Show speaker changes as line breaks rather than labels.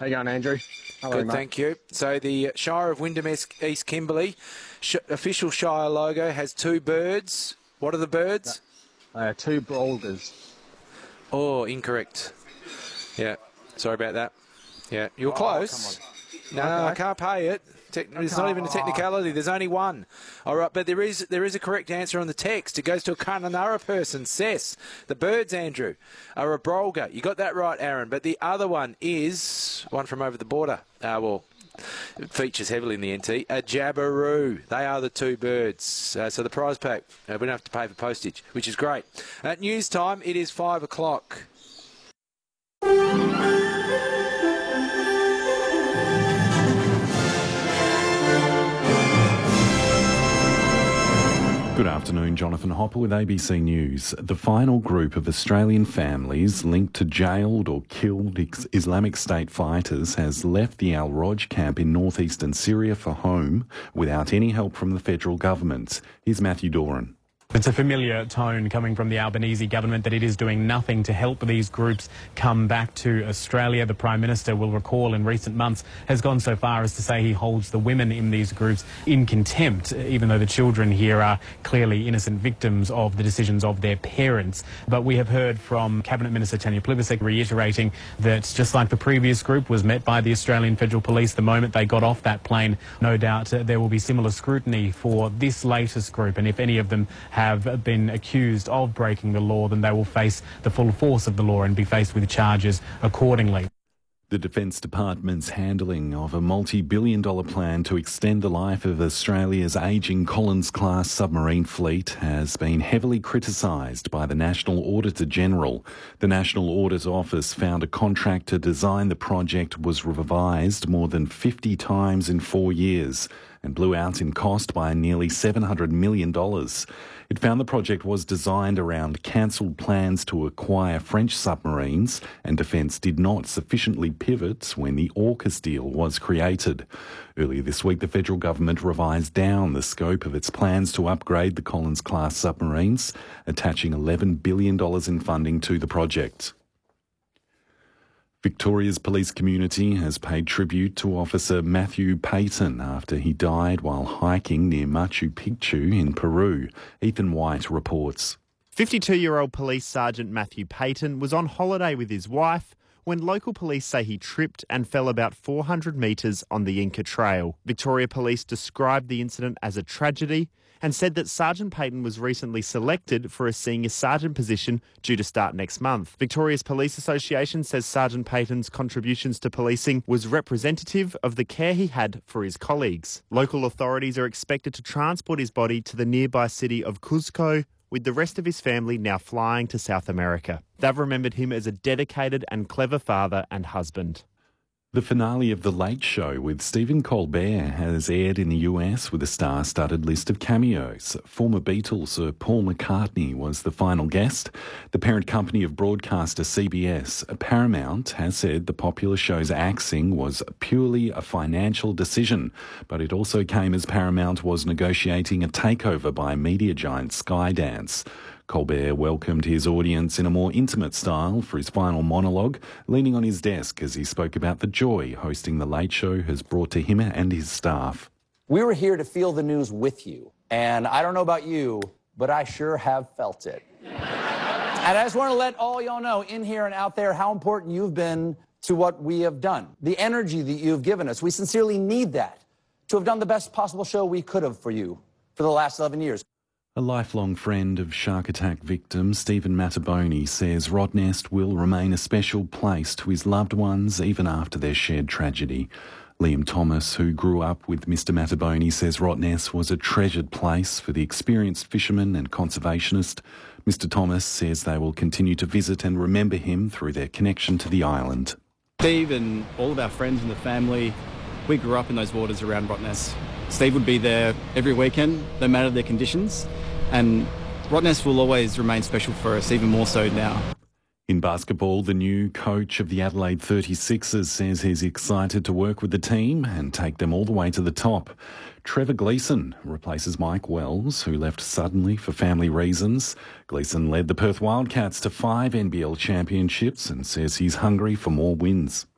How you going, Andrew? Hello,
Good,
mate.
thank you. So the Shire of Wyndham East Kimberley official Shire logo has two birds. What are the birds?
Two Brolgas.
Oh, incorrect. Yeah, sorry about that. Yeah, you're close. No,
Okay.
I can't pay it. It's not even a technicality. There's only one. All right, but there is a correct answer on the text. It goes to a Kununurra person, Sess. The birds, Andrew, are a brolga. You got that right, Aaron. But the other one is one from over the border. It features heavily in the NT. A Jabiru. They are the two birds. So the prize pack, we don't have to pay for postage, which is great. At news time, it is 5 o'clock.
Good afternoon, Jonathan Hopper with ABC News. The final group of Australian families linked to jailed or killed Islamic State fighters has left the Al-Roj camp in northeastern Syria for home without any help from the federal government. Here's Matthew Doran.
It's a familiar tone coming from the Albanese government that it is doing nothing to help these groups come back to Australia. The Prime Minister, will recall, in recent months has gone so far as to say he holds the women in these groups in contempt, even though the children here are clearly innocent victims of the decisions of their parents. But we have heard from Cabinet Minister Tanya Plibersek reiterating that just like the previous group was met by the Australian Federal Police the moment they got off that plane, no doubt there will be similar scrutiny for this latest group, and if any of them have been accused of breaking the law, then they will face the full force of the law and be faced with charges accordingly.
The Defence Department's handling of a multi-billion-dollar plan to extend the life of Australia's ageing Collins-class submarine fleet has been heavily criticised by the National Auditor-General. The National Audit Office found a contract to design the project was revised more than 50 times in 4 years and blew out in cost by nearly $700 million. It found the project was designed around cancelled plans to acquire French submarines, and Defence did not sufficiently pivot when the AUKUS deal was created. Earlier this week, the federal government revised down the scope of its plans to upgrade the Collins-class submarines, attaching $11 billion in funding to the project. Victoria's police community has paid tribute to Officer Matthew Payton after he died while hiking near Machu Picchu in Peru. Ethan White reports.
52-year-old Police Sergeant Matthew Payton was on holiday with his wife when local police say he tripped and fell about 400 metres on the Inca Trail. Victoria Police described the incident as a tragedy and said that Sergeant Payton was recently selected for a senior sergeant position due to start next month. Victoria's Police Association says Sergeant Payton's contributions to policing was representative of the care he had for his colleagues. Local authorities are expected to transport his body to the nearby city of Cuzco, with the rest of his family now flying to South America. They've remembered him as a dedicated and clever father and husband.
The finale of The Late Show with Stephen Colbert has aired in the US with a star-studded list of cameos. Former Beatles Sir Paul McCartney was the final guest. The parent company of broadcaster CBS, Paramount, has said the popular show's axing was purely a financial decision, but it also came as Paramount was negotiating a takeover by media giant Skydance. Colbert welcomed his audience in a more intimate style for his final monologue, leaning on his desk as he spoke about the joy hosting The Late Show has brought to him and his staff.
We were here to feel the news with you, and I don't know about you, but I sure have felt it. And I just want to let all y'all know in here and out there how important you've been to what we have done. The energy that you've given us, we sincerely need that to have done the best possible show we could have for you for the last 11 years.
A lifelong friend of shark attack victim Stephen Mattabone says Rottnest will remain a special place to his loved ones even after their shared tragedy. Liam Thomas, who grew up with Mr Mattabone, says Rottnest was a treasured place for the experienced fisherman and conservationist. Mr Thomas says they will continue to visit and remember him through their connection to the island.
Steve and all of our friends and the family, we grew up in those waters around Rottnest. Steve would be there every weekend, no matter the conditions, and Rottnest will always remain special for us, even more so now.
In basketball, the new coach of the Adelaide 36ers says he's excited to work with the team and take them all the way to the top. Trevor Gleeson replaces Mike Wells, who left suddenly for family reasons. Gleeson led the Perth Wildcats to 5 NBL championships and says he's hungry for more wins.